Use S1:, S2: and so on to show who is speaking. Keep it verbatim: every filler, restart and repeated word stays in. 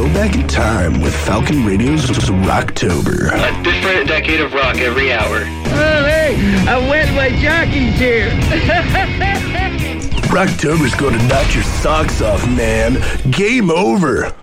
S1: Go back in time with Falcon Radio's Rocktober.
S2: A different decade of rock every hour.
S3: Oh, hey, I wet my jockey's here.
S1: Rocktober's going to knock your socks off, man. Game over.